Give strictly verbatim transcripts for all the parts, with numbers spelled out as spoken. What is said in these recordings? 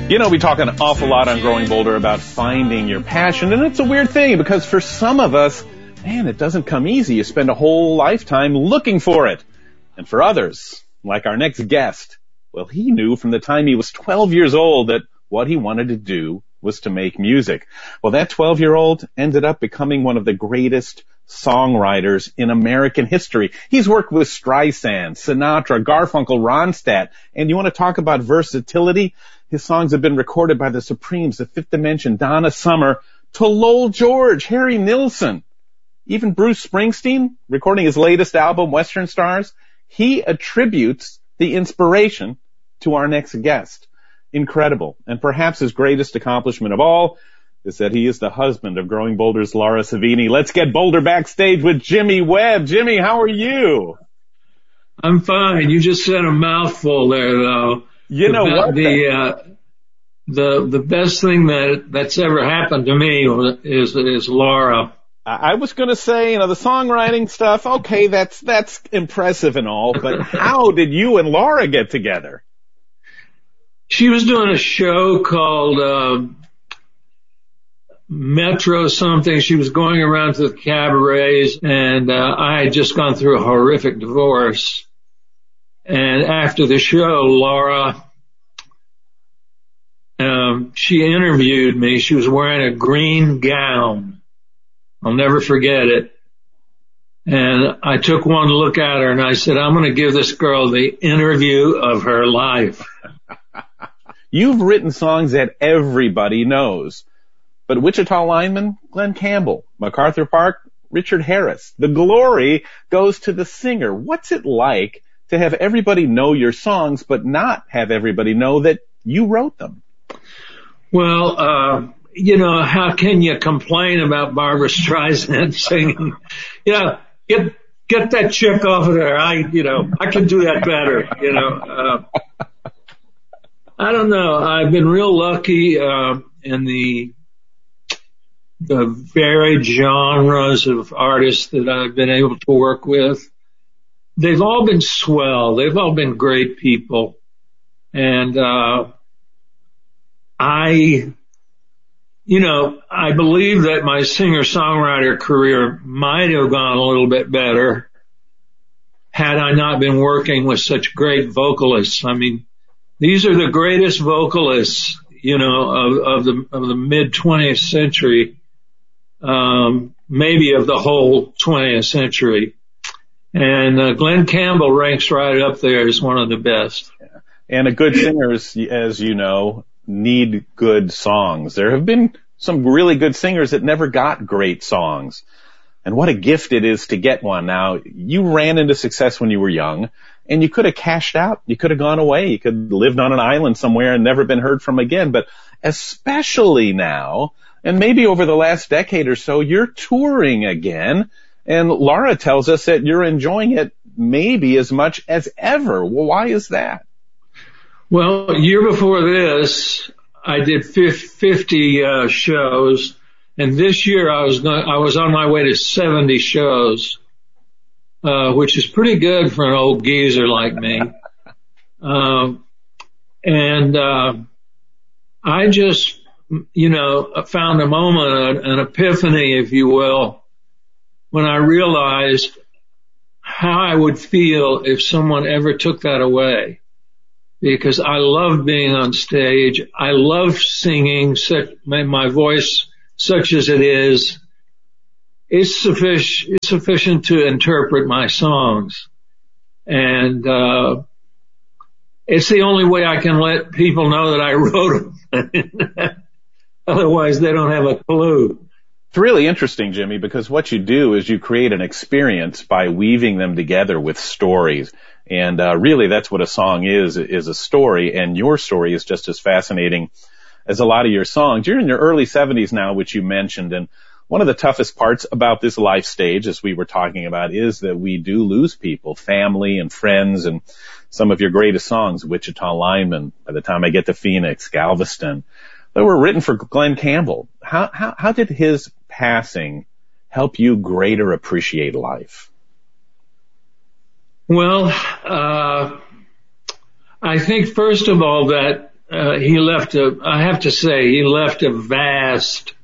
You know, we talk an awful lot on Growing Bolder about finding your passion, and it's a weird thing because for some of us, man, it doesn't come easy. You spend a whole lifetime looking for it. And for others, like our next guest, well, he knew from the time he was twelve years old that what he wanted to do was to make music. Well, that twelve-year-old ended up becoming one of the greatest songwriters in American history. He's worked with Streisand, Sinatra, Garfunkel, Ronstadt, and you want to talk about versatility? His songs have been recorded by the Supremes, The Fifth Dimension, Donna Summer, to Lowell George, Harry Nilsson, even Bruce Springsteen, recording his latest album, Western Stars. He attributes the inspiration to our next guest. Incredible. And perhaps his greatest accomplishment of all is that he is the husband of Growing Bolder's Laura Savini. Let's get Bolder backstage with Jimmy Webb. Jimmy, how are you? I'm fine. You just said a mouthful there, though. You know the, what? The, uh, the, the best thing that, that's ever happened to me is, is Laura. I was going to say, you know, the songwriting stuff, okay, that's, that's impressive and all, but how did you and Laura get together? She was doing a show called, uh, Metro something. She was going around to the cabarets, and, uh, I had just gone through a horrific divorce. And after the show, Laura, um, she interviewed me. She was wearing a green gown. I'll never forget it. And I took one look at her and I said, I'm going to give this girl the interview of her life. You've written songs that everybody knows, but Wichita lineman, Glen Campbell, MacArthur Park, Richard Harris. The glory goes to the singer. What's it like to have everybody know your songs, but not have everybody know that you wrote them? Well, uh, you know, how can you complain about Barbra Streisand singing? You know, get, get that chick off of there. I, you know, I can do that better, you know. Uh, I don't know. I've been real lucky, uh, in the, the varied genres of artists that I've been able to work with. They've all been swell. They've all been great people. And, uh, I, you know, I believe that my singer-songwriter career might have gone a little bit better had I not been working with such great vocalists. I mean, these are the greatest vocalists, you know, of, of the, of the mid twentieth century, um, maybe of the whole twentieth century. And uh, Glen Campbell ranks right up there as one of the best. Yeah. And a good singer, as you know, need good songs. There have been some really good singers that never got great songs. And what a gift it is to get one. Now, you ran into success when you were young, and you could have cashed out. You could have gone away. You could have lived on an island somewhere and never been heard from again. But especially now, and maybe over the last decade or so, you're touring again. And Laura tells us that you're enjoying it maybe as much as ever. Well, why is that? Well, a year before this, I did fifty uh, shows, and this year I was going, I was on my way to seventy shows, uh, which is pretty good for an old geezer like me. Um, and uh, I just, you know, found a moment, an epiphany, if you will, when I realized how I would feel if someone ever took that away. Because I love being on stage. I love singing, such, my, my voice, such as it is. It's sufficient, it's sufficient to interpret my songs. And, uh, it's the only way I can let people know that I wrote them. Otherwise, they don't have a clue. It's really interesting, Jimmy, because what you do is you create an experience by weaving them together with stories. And uh, really, that's what a song is, is a story. And your story is just as fascinating as a lot of your songs. You're in your early seventies now, which you mentioned. And one of the toughest parts about this life stage, as we were talking about, is that we do lose people, family and friends. And some of your greatest songs, Wichita Lineman, By the Time I Get to Phoenix, Galveston, they were written for Glen Campbell. How, how, how did his passing help you greater appreciate life? Well, uh, I think first of all that uh, he left a, I have to say, he left a vast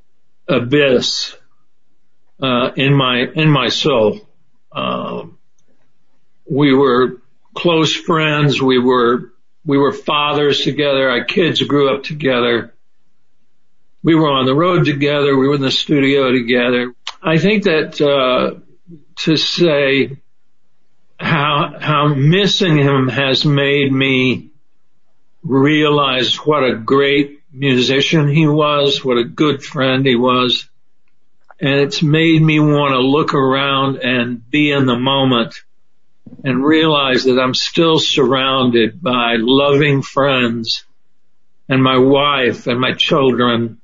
abyss, uh, in my, in my soul. Um, we were close friends. We were, we were fathers together. Our kids grew up together. We were on the road together. We were in the studio together. I think that, uh, to say how, how missing him has made me realize what a great musician he was, what a good friend he was. And it's made me want to look around and be in the moment and realize that I'm still surrounded by loving friends and my wife and my children,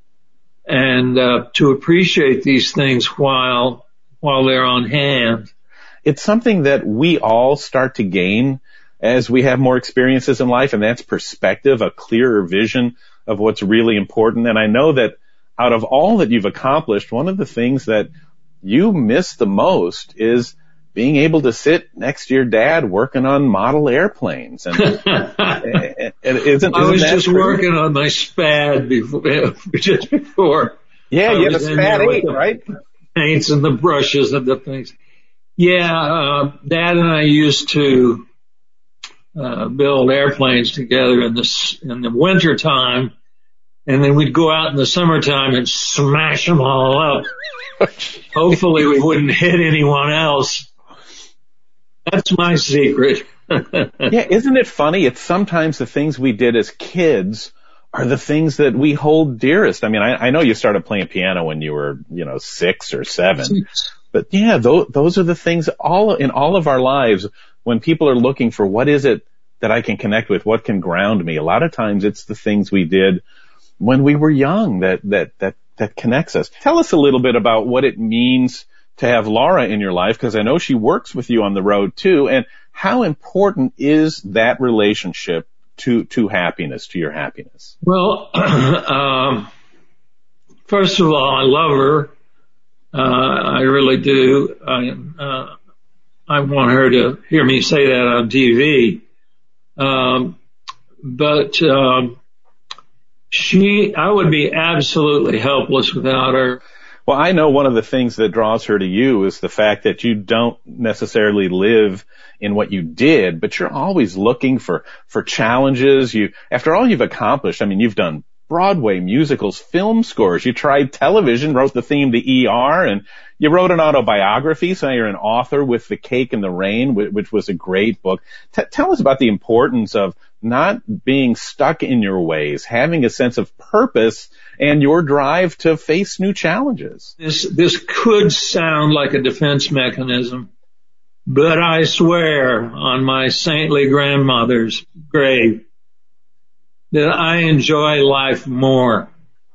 and uh, to appreciate these things while while they're on hand. It's something that we all start to gain as we have more experiences in life, and that's perspective, a clearer vision of what's really important. And I know that out of all that you've accomplished, one of the things that you miss the most is being able to sit next to your dad working on model airplanes. And, and, and isn't, I was isn't just true? working on my SPAD before, just before. Yeah, I you had a was in SPAD there with eight, the right? Paints and the brushes and the things. Yeah, uh, Dad and I used to uh, build airplanes together in the in the winter time, and then we'd go out in the summertime and smash them all up. Hopefully, we wouldn't hit anyone else. That's my secret. Yeah, isn't it funny? It's sometimes the things we did as kids are the things that we hold dearest. I mean, I, I know you started playing piano when you were, you know, six or seven. But yeah, those, those are the things all in all of our lives when people are looking for what is it that I can connect with, what can ground me. A lot of times it's the things we did when we were young that, that, that, that connects us. Tell us a little bit about what it means to have Laura in your life, because I know she works with you on the road too, and how important is that relationship to, to happiness, to your happiness? Well, um, first of all, I love her. Uh, I really do. I, uh, I want her to hear me say that on T V. Um, but, um, she, I would be absolutely helpless without her. Well, I know one of the things that draws her to you is the fact that you don't necessarily live in what you did, but you're always looking for, for challenges. You, after all you've accomplished, I mean, you've done Broadway musicals, film scores. You tried television, wrote the theme to E R, and you wrote an autobiography. So you're an author with The Cake and the Rain, which was a great book. T- tell us about the importance of not being stuck in your ways, having a sense of purpose and your drive to face new challenges. This, this could sound like a defense mechanism, but I swear on my saintly grandmother's grave that I enjoy life more.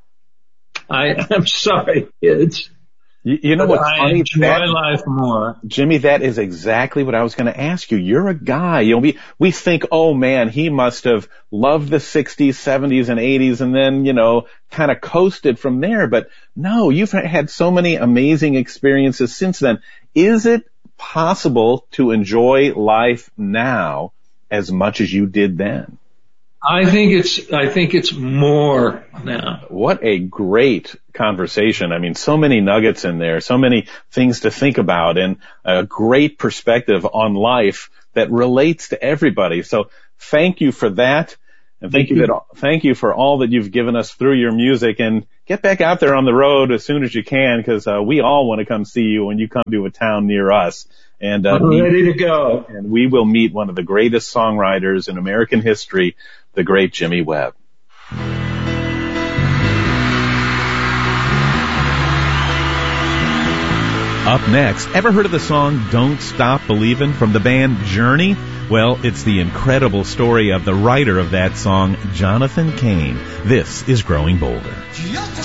I, I'm sorry, kids. You, you know what's I funny? enjoy That, life more. Jimmy, that is exactly what I was going to ask you. You're a guy. You know, we, we think, oh man, he must have loved the sixties, seventies, and eighties and then, you know, kind of coasted from there. But no, you've had so many amazing experiences since then. Is it possible to enjoy life now as much as you did then? I think it's, I think it's more now. What a great conversation. I mean, so many nuggets in there, so many things to think about, and a great perspective on life that relates to everybody. So thank you for that. And thank, thank you, that, thank you for all that you've given us through your music, and get back out there on the road as soon as you can, because uh, we all want to come see you when you come to a town near us. And uh, I'm ready to go. And we will meet one of the greatest songwriters in American history, the great Jimmy Webb. Up next, ever heard of the song Don't Stop Believin' from the band Journey? Well, it's the incredible story of the writer of that song, Jonathan Cain. This is Growing Bolder.